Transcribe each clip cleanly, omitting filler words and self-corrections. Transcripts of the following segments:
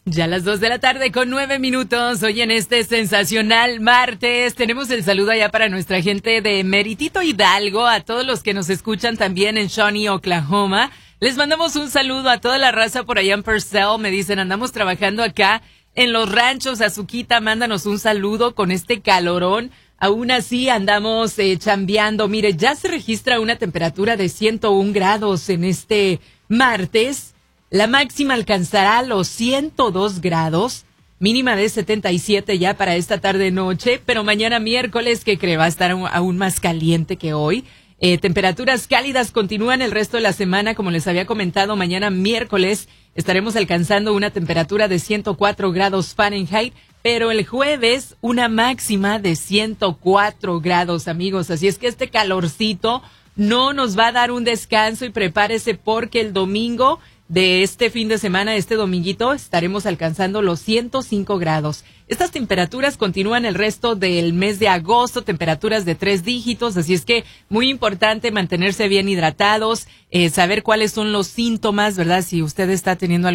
Ya a las 2 de la tarde con 9 minutos, hoy en este sensacional martes, tenemos el saludo allá para nuestra gente de Meritito Hidalgo, a todos los que nos escuchan también en Shawnee, Oklahoma. Les mandamos un saludo a toda la raza por allá en Purcell, me dicen, andamos trabajando acá en los ranchos, Azuquita, mándanos un saludo con este calorón. Aún así andamos chambeando, mire, ya se registra una temperatura de 101 grados en este martes. La máxima alcanzará los 102 grados, mínima de 77 ya para esta tarde-noche, pero mañana miércoles, ¿qué cree? Va a estar aún más caliente que hoy. Temperaturas cálidas continúan el resto de la semana, como les había comentado, mañana miércoles estaremos alcanzando una temperatura de 104 grados Fahrenheit, pero el jueves una máxima de 104 grados, amigos. Así es que este calorcito no nos va a dar un descanso y prepárese porque el domingo de este fin de semana, este dominguito, estaremos alcanzando los 105 grados. Estas temperaturas continúan el resto del mes de agosto, temperaturas de 3 dígitos, así es que muy importante mantenerse bien hidratados, saber cuáles son los síntomas, ¿verdad? Si usted está teniendo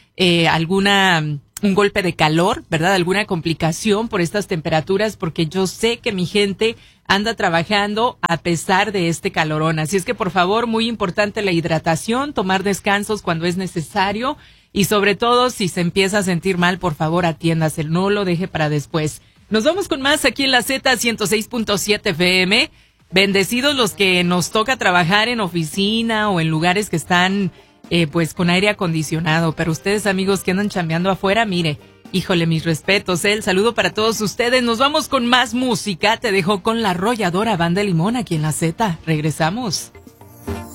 un golpe de calor, ¿verdad? Alguna complicación por estas temperaturas, porque yo sé que mi gente anda trabajando a pesar de este calorón. Así es que, por favor, muy importante la hidratación, tomar descansos cuando es necesario y, sobre todo, si se empieza a sentir mal, por favor, atiéndase, no lo deje para después. Nos vamos con más aquí en la Z106.7 FM. Bendecidos los que nos toca trabajar en oficina o en lugares que están pues con aire acondicionado, pero ustedes, amigos que andan chambeando afuera, mire, híjole, mis respetos, el saludo para todos ustedes. Nos vamos con más música, te dejo con la arrolladora Banda Limón aquí en la Z. Regresamos.